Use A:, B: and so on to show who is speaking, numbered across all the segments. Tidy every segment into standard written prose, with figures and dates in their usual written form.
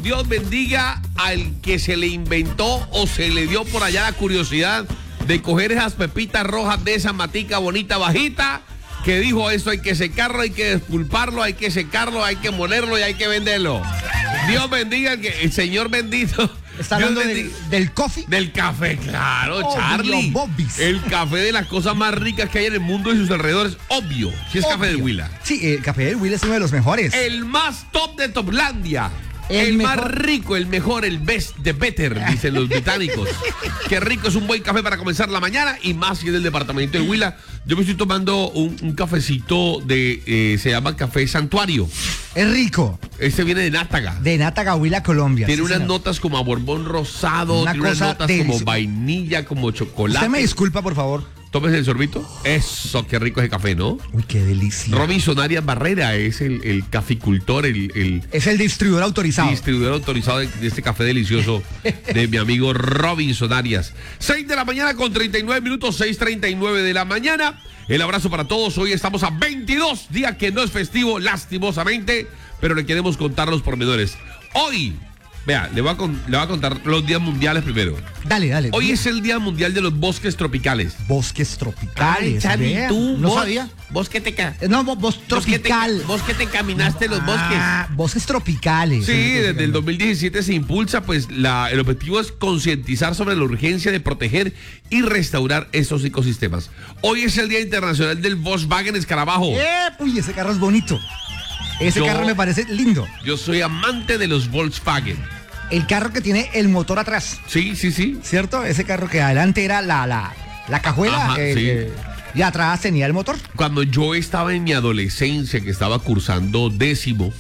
A: Dios bendiga al que se le inventó o se le dio por allá la curiosidad de coger esas pepitas rojas de esa matica bonita bajita, que dijo: esto hay que secarlo, hay que despulparlo, hay que secarlo, hay que molerlo y hay que venderlo. Dios bendiga el Señor bendito.
B: ¿Está hablando del coffee?
A: Del café, claro,
B: Obvio,
A: Charlie.
B: Bobby's.
A: El café de las cosas más ricas que hay en el mundo y sus alrededores, obvio. Si es café del Huila.
B: Sí, el café del Huila es uno de los mejores.
A: El más top de Toplandia.
B: El
A: más
B: mejor.
A: rico, el mejor, el best, the better, dicen los británicos. Qué rico es un buen café para comenzar la mañana, y más si es del departamento del Huila. Yo me estoy tomando un cafecito se llama Café Santuario.
B: Es rico.
A: Este viene de Nátaga.
B: De Nátaga, Huila, Colombia.
A: Tiene
B: sí,
A: unas
B: señor.
A: notas como a borbón rosado,
B: Una
A: tiene unas
B: cosa
A: notas
B: deliciosa.
A: como vainilla, como chocolate.
B: Usted me disculpa, por favor.
A: Tómese el sorbito. Eso, qué rico ese café, ¿no?
B: Uy, qué delicia.
A: Robinson Arias Barrera es el caficultor, el
B: Es el distribuidor autorizado.
A: distribuidor autorizado de este café delicioso de mi amigo Robinson Arias. 6 de la mañana con 39 minutos, 6:39 de la mañana. El abrazo para todos. Hoy estamos a 22, día que no es festivo, lastimosamente, pero le queremos contar los pormenores. Hoy, vea, le voy a contar los días mundiales primero.
B: Dale.
A: Hoy es el Día Mundial de los Bosques Tropicales.
B: Bosques tropicales.
A: Ay, Charlie,
B: vea.
A: tú,
B: no
A: vos,
B: sabía.
A: Vos que te
B: No, vos tropical.
A: Vos que te caminaste los bosques.
B: Bosques tropicales.
A: Sí, desde el 2017 se impulsa, pues el objetivo es concientizar sobre la urgencia de proteger y restaurar estos ecosistemas. Hoy es el Día Internacional del Volkswagen Escarabajo.
B: Uy, ese carro es bonito. Ese
A: Yo-
B: carro me parece lindo.
A: Yo soy amante de los Volkswagen.
B: El carro que tiene el motor atrás,
A: Sí.
B: ¿cierto? Ese carro que adelante era la cajuela.
A: Ajá, sí.
B: Y atrás tenía el motor.
A: Cuando yo estaba en mi adolescencia, que estaba cursando 10º,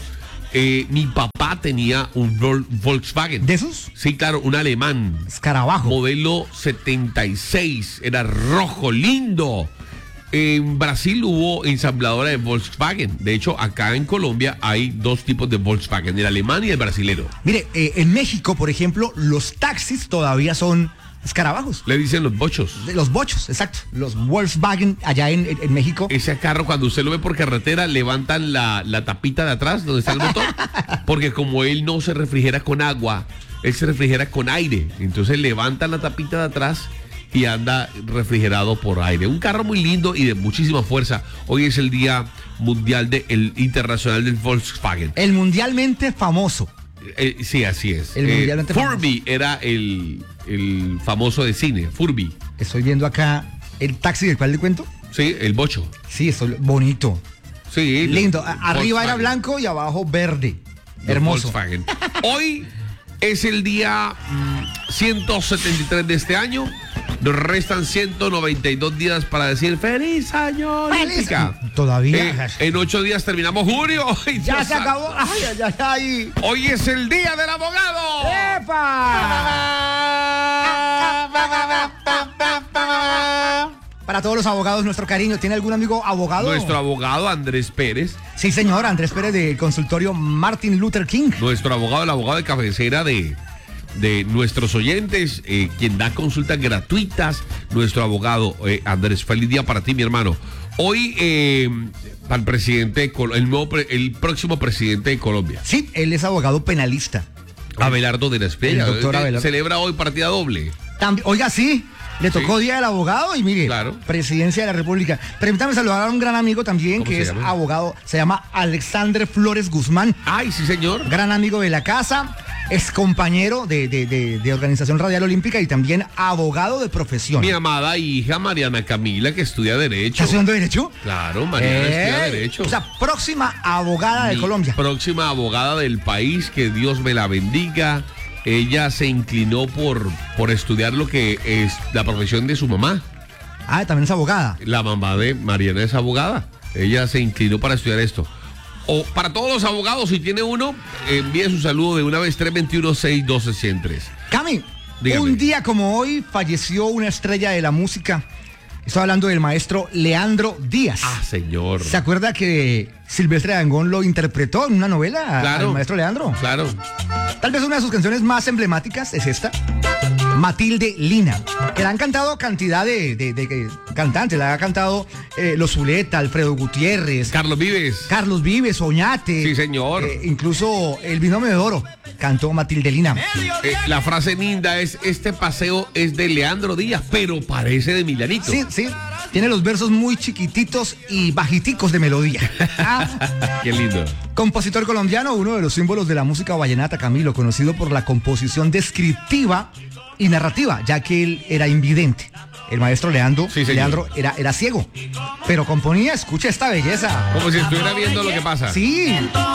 A: mi papá tenía un Volkswagen.
B: ¿De esos?
A: Sí, claro, un alemán.
B: Escarabajo.
A: Modelo 76, era rojo, lindo. En Brasil hubo ensambladora de Volkswagen. De hecho, acá en Colombia hay dos tipos de Volkswagen, el alemán y el brasilero.
B: Mire, en México, por ejemplo, los taxis todavía son escarabajos.
A: Le dicen los bochos.
B: Los bochos, exacto. Los Volkswagen allá en México.
A: Ese carro, cuando usted lo ve por carretera, levantan la tapita de atrás donde está el motor, porque como él no se refrigera con agua, él se refrigera con aire. Entonces levantan la tapita de atrás y anda refrigerado por aire. Un carro muy lindo y de muchísima fuerza. Hoy es el Día Mundial Internacional del Volkswagen.
B: El mundialmente famoso.
A: Sí, así es.
B: El mundialmente
A: Furby era el famoso de cine, Furby.
B: Estoy viendo acá el taxi del cual le cuento.
A: Sí, el bocho.
B: Sí, estoy bonito.
A: Sí,
B: Lindo.
A: los
B: Arriba era
A: Volkswagen.
B: blanco y abajo verde.
A: Los
B: Hermoso.
A: Volkswagen. Hoy es el día 173 de este año. Nos restan 192 días para decir ¡Feliz año! Olímpica.
B: Todavía.
A: En 8 días terminamos junio. Ay,
B: Ya
A: Dios
B: se
A: santo.
B: acabó. Ay.
A: Hoy es el día del abogado.
B: Para todos los abogados, nuestro cariño. ¿Tiene algún amigo abogado?
A: Nuestro abogado Andrés Pérez.
B: Sí, señor. Andrés Pérez del consultorio Martin Luther King.
A: Nuestro abogado, el abogado de cabecera de nuestros oyentes, quien da consultas gratuitas. Nuestro abogado, Andrés, feliz día para ti, mi hermano. Hoy, para el presidente, el próximo presidente de Colombia,
B: Sí, él es abogado penalista.
A: Abelardo de la Espriella.
B: El doctor Abelardo.
A: Celebra hoy partida doble.
B: Oiga, sí. Le tocó
A: Sí.
B: Día del Abogado y mire,
A: Claro.
B: Presidencia de la República. Permítame saludar a un gran amigo también
A: ¿Cómo
B: que
A: se
B: es
A: llama?
B: abogado. Se llama Alexander Flores Guzmán.
A: Ay, sí, señor.
B: Gran amigo de la casa, ex compañero de Organización Radial Olímpica y también abogado de profesión.
A: Mi amada hija Mariana Camila, que estudia Derecho.
B: ¿Está estudiando Derecho?
A: Claro, Mariana estudia Derecho.
B: O sea, próxima abogada de
A: Mi
B: Colombia.
A: próxima abogada del país, que Dios me la bendiga. Ella se inclinó por estudiar lo que es la profesión de su mamá.
B: Ah, también es abogada.
A: La mamá de Mariana es abogada. Ella se inclinó para estudiar esto. O para todos los abogados, si tiene uno, envíe su saludo de una vez, 321-612-103.
B: Cami,
A: Dígame.
B: un día como hoy falleció una estrella de la música. Estoy hablando del maestro Leandro Díaz.
A: Ah, señor.
B: ¿Se acuerda que Silvestre Dangond lo interpretó en una novela
A: Claro.
B: al maestro Leandro?
A: Claro.
B: Tal vez una de sus canciones más emblemáticas es esta, Matilde Lina, que la han cantado cantidad de cantantes, la ha cantado Los Zuleta, Alfredo Gutiérrez,
A: Carlos Vives,
B: Oñate.
A: Sí, señor.
B: Incluso el Binomio de Oro cantó Matilde Lina.
A: La frase linda es: este paseo es de Leandro Díaz, pero parece de Millanito.
B: Sí, sí. Tiene los versos muy chiquititos y bajiticos de melodía.
A: Qué lindo.
B: Compositor colombiano, uno de los símbolos de la música vallenata, Camilo, conocido por la composición descriptiva y narrativa, ya que él era invidente. El maestro Leandro era ciego, pero componía, escucha esta belleza.
A: Como si estuviera viendo lo que pasa.
B: Sí.